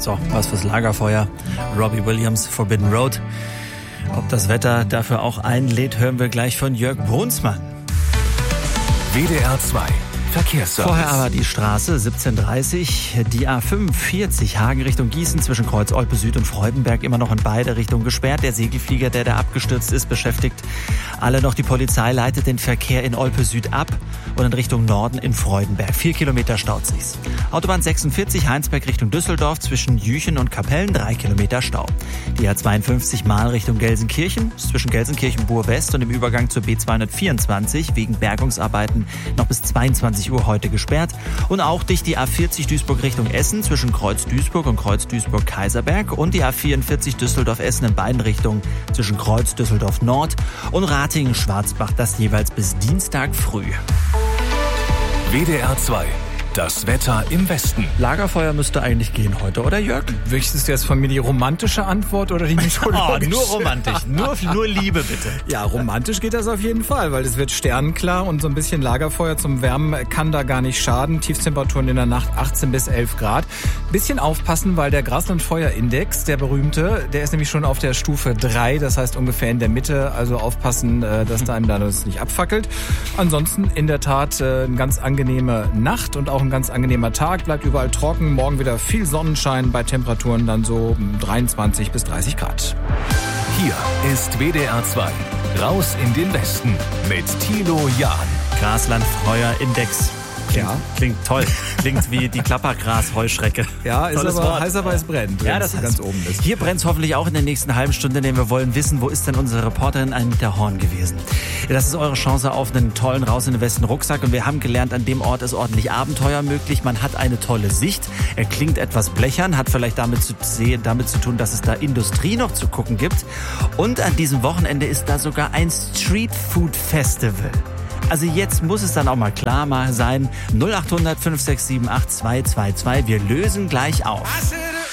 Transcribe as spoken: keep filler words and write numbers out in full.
So, was fürs Lagerfeuer. Robbie Williams, Forbidden Road. Ob das Wetter dafür auch einlädt, hören wir gleich von Jörg Brunsmann. W D R zwei Verkehrsservice. Vorher aber die Straße siebzehn dreißig, die A fünfundvierzig Hagen Richtung Gießen zwischen Kreuz Olpe Süd und Freudenberg immer noch in beide Richtungen gesperrt. Der Segelflieger, der da abgestürzt ist, beschäftigt alle noch. Die Polizei leitet den Verkehr in Olpe Süd ab und in Richtung Norden in Freudenberg. Vier Kilometer staut sich's. Autobahn sechsundvierzig Heinsberg Richtung Düsseldorf zwischen Jüchen und Kapellen, drei Kilometer Stau. Die A zweiundfünfzig Mahl Richtung Gelsenkirchen zwischen Gelsenkirchen Bur West und dem Übergang zur B zweihundertvierundzwanzig wegen Bergungsarbeiten noch bis zweiundzwanzig Uhr heute gesperrt. Und auch dicht die A vierzig Duisburg Richtung Essen zwischen Kreuz Duisburg und Kreuz Duisburg-Kaiserberg und die A vierundvierzig Düsseldorf-Essen in beiden Richtungen zwischen Kreuz Düsseldorf Nord und Ratingen-Schwarzbach, das jeweils bis Dienstag früh. W D R zwei. Das Wetter im Westen. Lagerfeuer müsste eigentlich gehen heute, oder Jörg? Möchtest du jetzt von mir die romantische Antwort oder die meteorologische? Oh, nur romantisch, nur, nur Liebe bitte. Ja, romantisch geht das auf jeden Fall, weil es wird sternenklar und so ein bisschen Lagerfeuer zum Wärmen kann da gar nicht schaden. Tiefstemperaturen in der Nacht achtzehn bis elf Grad. Bisschen aufpassen, weil der Graslandfeuerindex, der berühmte, der ist nämlich schon auf der Stufe drei, das heißt ungefähr in der Mitte. Also aufpassen, dass da einem da das nicht abfackelt. Ansonsten in der Tat eine ganz angenehme Nacht und auch ein ganz angenehmer Tag, bleibt überall trocken, morgen wieder viel Sonnenschein bei Temperaturen dann so dreiundzwanzig bis dreißig Grad. Hier ist W D R zwei. Raus in den Westen mit Thilo Jahn. Graslandfeuerindex. Klingt, Ja. klingt toll. Klingt wie die Klappergras-Heuschrecke. Ja, ist Tolles aber Wort. heiß, aber es brennt, Ja, wenn das es heißt, ganz oben ist. Hier brennt es hoffentlich auch in der nächsten halben Stunde, denn wir wollen wissen, wo ist denn unsere Reporterin Anita Horn gewesen? Das ist eure Chance auf einen tollen Raus in den Westen Rucksack und wir haben gelernt, an dem Ort ist ordentlich Abenteuer möglich. Man hat eine tolle Sicht. Er klingt etwas blechern, hat vielleicht damit zu, sehen, damit zu tun, dass es da Industrie noch zu gucken gibt. Und an diesem Wochenende ist da sogar ein Street Food Festival. Also jetzt muss es dann auch mal klar mal sein. null acht hundert fünf sechs sieben acht zwei zwei zwei. Wir lösen gleich auf.